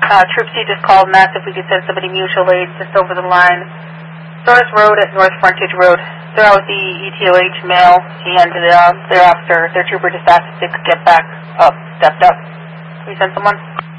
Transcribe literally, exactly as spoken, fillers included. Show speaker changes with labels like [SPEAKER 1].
[SPEAKER 1] Uh, Troop C just called and asked if we could send somebody mutual aid just over the line. Stars Road at North Frontage Road. They're out with the E T O H mail, and uh, their officer, their trooper just asked if they could get back up, stepped up. Can we send someone?